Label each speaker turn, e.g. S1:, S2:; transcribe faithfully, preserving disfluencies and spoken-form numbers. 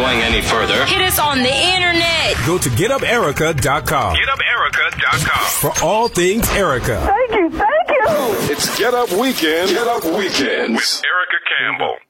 S1: going any further,
S2: hit us on the internet.
S3: Go to get up erica dot com.
S4: get up erica dot com.
S3: For all things Erica.
S5: Thank you, thank you.
S6: It's Get Up Weekend. Get Up Weekends
S4: With Erica Campbell.